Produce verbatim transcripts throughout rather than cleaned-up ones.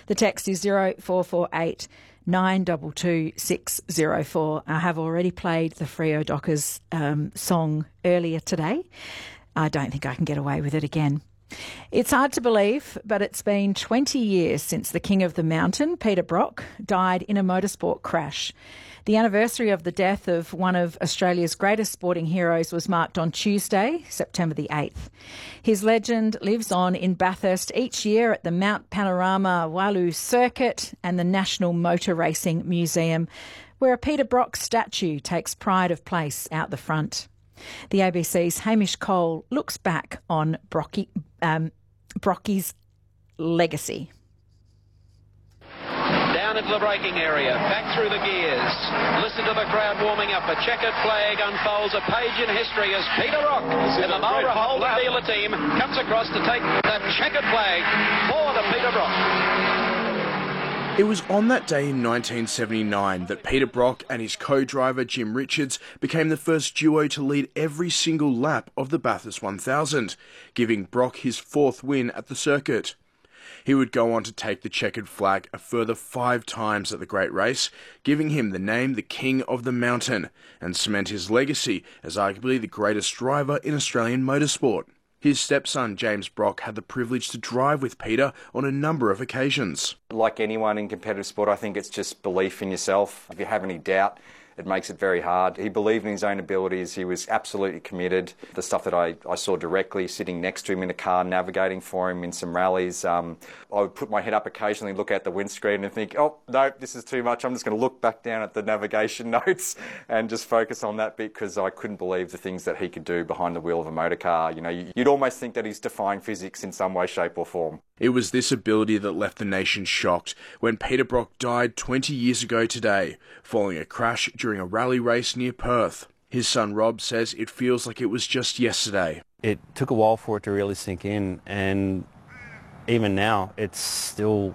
The text is zero four four eight nine two two six zero four. I have already played the Freo Dockers um, song earlier today. I don't think I can get away with it again. It's hard to believe, but it's been twenty years since the King of the Mountain, Peter Brock, died in a motorsport crash. The anniversary of the death of one of Australia's greatest sporting heroes was marked on Tuesday, September the eighth. His legend lives on in Bathurst each year at the Mount Panorama Walu Circuit and the National Motor Racing Museum, where a Peter Brock statue takes pride of place out the front. The A B C's Hamish Cole looks back on Brocky, um, Brocky's legacy. Down into the braking area, back through the gears. Listen to the crowd warming up. A checkered flag unfolds, a page in history as Peter Brock and the Marlborough Holden dealer team comes across to take the checkered flag for the Peter Brock. It was on that day in nineteen seventy-nine that Peter Brock and his co-driver Jim Richards became the first duo to lead every single lap of the Bathurst one thousand, giving Brock his fourth win at the circuit. He would go on to take the checkered flag a further five times at the Great Race, giving him the name the King of the Mountain, and cement his legacy as arguably the greatest driver in Australian motorsport. His stepson, James Brock, had the privilege to drive with Peter on a number of occasions. Like anyone in competitive sport, I think it's just belief in yourself. If you have any doubt, it makes it very hard. He believed in his own abilities. He was absolutely committed. The stuff that I, I saw directly, sitting next to him in the car, navigating for him in some rallies, um, I would put my head up occasionally, look at the windscreen and think, oh, no, this is too much. I'm just going to look back down at the navigation notes and just focus on that bit because I couldn't believe the things that he could do behind the wheel of a motor car. You know, you'd almost think that he's defying physics in some way, shape or form. It was this ability that left the nation shocked when Peter Brock died twenty years ago today, following a crash during a rally race near Perth. His son Rob says it feels like it was just yesterday. It took a while for it to really sink in, and even now it still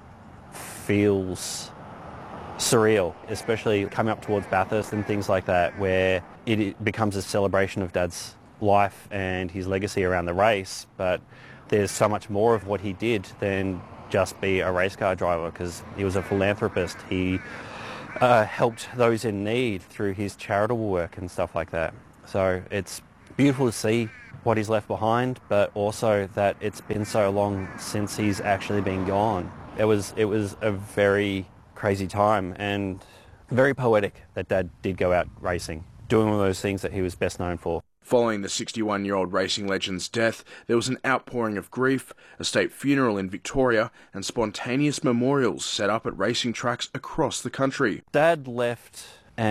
feels surreal, especially coming up towards Bathurst and things like that, where it becomes a celebration of Dad's life and his legacy around the race, but there's so much more of what he did than just be a race car driver, because he was a philanthropist. He uh, helped those in need through his charitable work and stuff like that. So it's beautiful to see what he's left behind, but also that it's been so long since he's actually been gone. It was, it was a very crazy time and very poetic that Dad did go out racing, doing one of those things that he was best known for. Following the sixty-one-year-old racing legend's death, there was an outpouring of grief, a state funeral in Victoria, and spontaneous memorials set up at racing tracks across the country. Dad left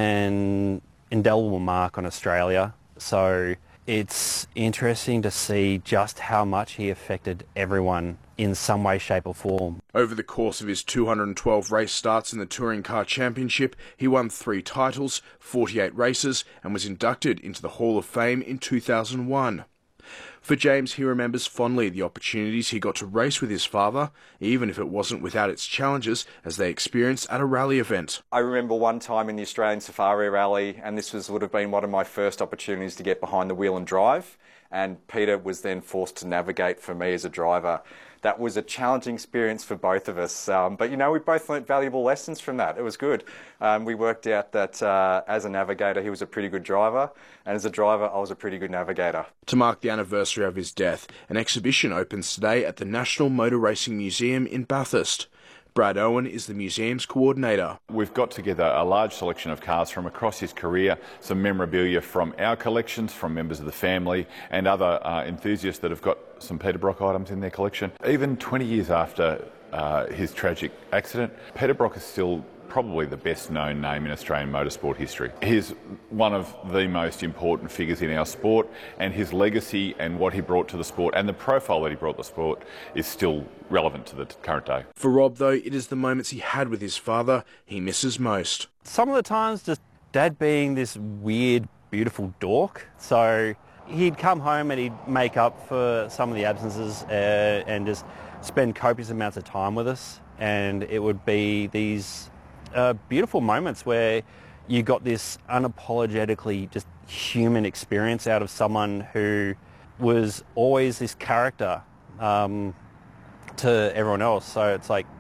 an indelible mark on Australia, so it's interesting to see just how much he affected everyone in some way, shape or form. Over the course of his two hundred twelve race starts in the Touring Car Championship, he won three titles, forty-eight races, and was inducted into the Hall of Fame in two thousand one. For James, he remembers fondly the opportunities he got to race with his father, even if it wasn't without its challenges as they experienced at a rally event. I remember one time in the Australian Safari Rally, and this was would have been one of my first opportunities to get behind the wheel and drive, and Peter was then forced to navigate for me as a driver. That was a challenging experience for both of us, um, but you know, we both learnt valuable lessons from that. It was good. Um, we worked out that uh, as a navigator he was a pretty good driver, and as a driver I was a pretty good navigator. To mark the anniversary of his death, an exhibition opens today at the National Motor Racing Museum in Bathurst. Brad Owen is the museum's coordinator. We've got together a large selection of cars from across his career, some memorabilia from our collections, from members of the family and other uh, enthusiasts that have got some Peter Brock items in their collection. Even twenty years after uh, his tragic accident, Peter Brock is still probably the best known name in Australian motorsport history. He's one of the most important figures in our sport, and his legacy and what he brought to the sport and the profile that he brought to the sport is still relevant to the current day. For Rob, though, it is the moments he had with his father he misses most. Some of the times just Dad being this weird, beautiful dork. So he'd come home and he'd make up for some of the absences uh, and just spend copious amounts of time with us, and it would be these Uh, beautiful moments where you got this unapologetically just human experience out of someone who was always this character um, to everyone else. So it's like